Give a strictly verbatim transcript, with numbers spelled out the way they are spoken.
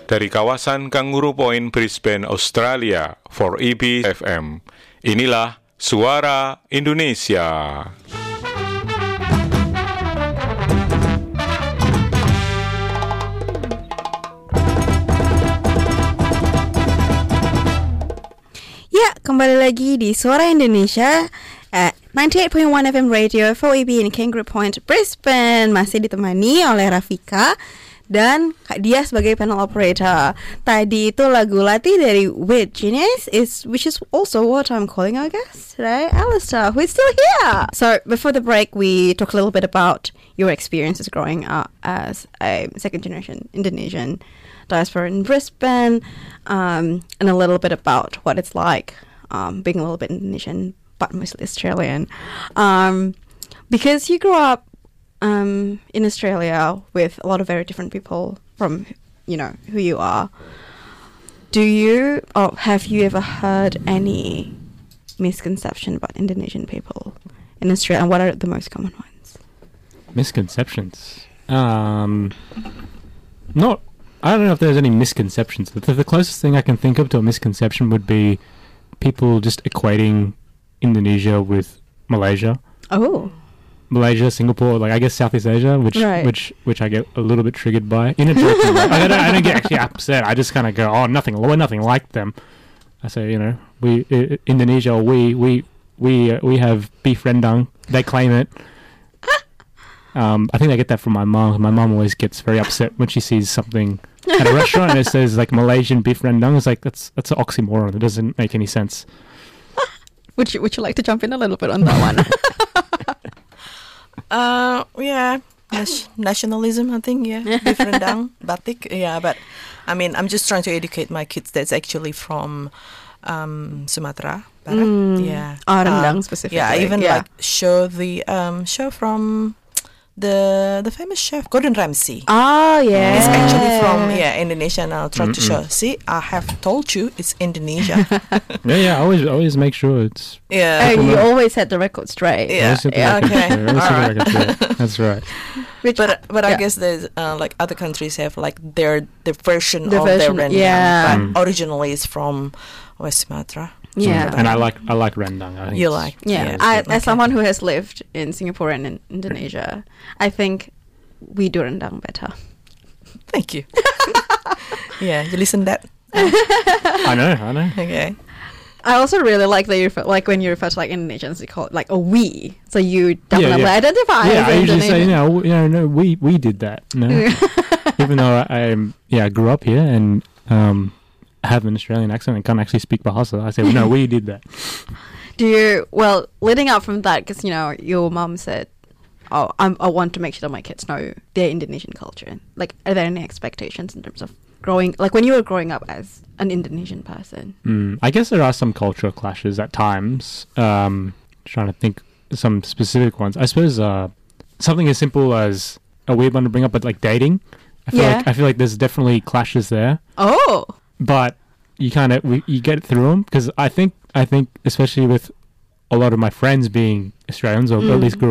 Dari kawasan Kangaroo Point, Brisbane, Australia, for E B F M. Inilah Suara Indonesia. Ya, kembali lagi di Suara Indonesia at ninety-eight point one F M Radio for E B in Kangaroo Point, Brisbane. Masih ditemani oleh Rafika dan Kak Dia sebagai panel operator. Tadi itu lagu Latih dari Weird Genius, is which is also what I'm calling our guest today, Alistair, who is still here. So before the break, we talked a little bit about your experiences growing up as a second generation Indonesian diaspora in Brisbane, um, and a little bit about what it's like um, being a little bit Indonesian but mostly Australian. Um, because you grew up Um, in Australia with a lot of very different people from, you know, who you are. Do you, or have you ever heard any misconception about Indonesian people in Australia? And what are the most common ones? Misconceptions? Um, not, I don't know if there's any misconceptions. The, the closest thing I can think of to a misconception would be people just equating Indonesia with Malaysia. Oh. Malaysia, Singapore, like I guess Southeast Asia, which right. which which I get a little bit triggered by. In a joking way. I don't, I don't get actually upset. I just kind of go, oh, nothing, we're nothing like them. I say, you know, we uh, Indonesia, we we we uh, we have beef rendang. They claim it. um, I think I get that from my mom. My mom always gets very upset when she sees something at a restaurant and it says like Malaysian beef rendang. It's like that's that's an oxymoron. It doesn't make any sense. Would you Would you like to jump in a little bit on that one? Uh, yeah, Nas- nationalism, I think, yeah, beef rendang, batik, yeah, but, I mean, I'm just trying to educate my kids that's actually from um, Sumatra, Barat, Mm. yeah. Oh, rendang Um, specifically. Yeah, I even, yeah. like, show the um, show from the the famous chef, Gordon Ramsay. Oh, yeah. It's actually from, yeah, Indonesia, and I'll try Mm-mm. to show, see, I have told you, it's Indonesia. Yeah, yeah. I always always make sure it's. yeah. Oh, you Well, always had the record straight. Yeah, always set the yeah, record okay. straight, always set the Alright. record straight. That's right. Which, But but yeah. I guess there's uh, like other countries have like their the version The of version, their rendang, yeah. but Mm. originally it's from West Sumatra. Yeah. And I like I like rendang. I think You it's- like, Yeah, yeah, I, okay. as someone who has lived in Singapore and in Indonesia, I think we do rendang better. Thank you. Yeah, you listen that. I know, I know. Okay. I also really like that you refer, like when you refer to like Indonesians, you call it like a we, so you definitely yeah. identify as Yeah, I usually say, Indonesian. you know, w- you know, no, we we did that. No, even though I, I'm yeah, I grew up here and um have an Australian accent and can't actually speak Bahasa, I say, well, no, we did that. Do you? Well, leading up from that, because you know your mum said, "Oh, I'm, I want to make sure that my kids know their Indonesian culture." Like, are there any expectations in terms of growing, like when you were growing up as an Indonesian person? Mm, I guess there are some cultural clashes at times. Um, trying to think some specific ones. I suppose uh, something as simple as a weird one to bring up, but like dating. I feel Yeah. like I feel like there's definitely clashes there, Oh, but you kind of you get through them because I think I think especially with a lot of my friends being Australians or Mm. at least grew